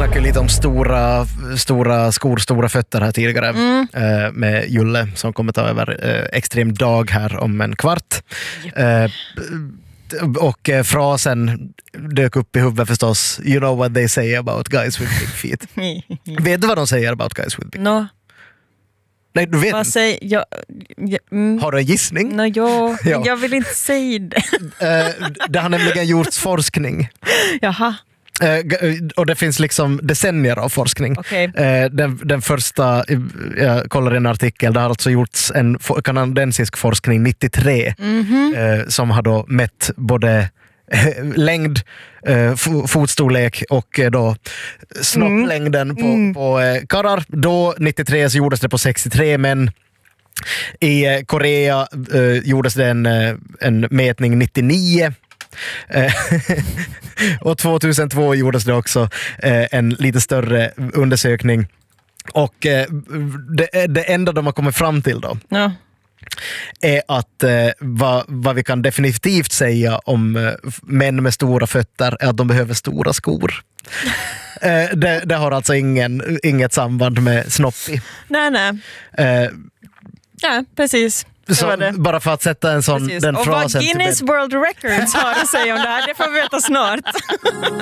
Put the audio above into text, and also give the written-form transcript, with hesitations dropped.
snackade lite om stora skor, stora fötter här tidigare med Julle som kommer ta över extrem dag här om en kvart. Och frasen dök upp i huvudet förstås. You know what they say about guys with big feet. Vet du vad de säger about guys with big feet? No. Nej, du vet inte. Har du en gissning? No, ja. Jag vill inte säga det. Det har nämligen gjorts forskning. Jaha. Och det finns liksom decennier av forskning. Okay. Den första, jag kollade en artikel, det har alltså gjorts en kanadensisk forskning 93 som har då mätt både längd, fotstorlek och då snopplängden på karrar. Då 93 så gjordes det på 63 män. I Korea gjordes det en mätning 99. Och 2002 gjordes det också en lite större undersökning. Och det enda de har kommit fram till då är att vad vi kan definitivt säga om män med stora fötter är att de behöver stora skor. Det har alltså inget samband med snoppig. Nej. Ja, precis. Så bara för att sätta en sån den och frasen vad Guinness World Records har att säga om det här, det får vi veta snart.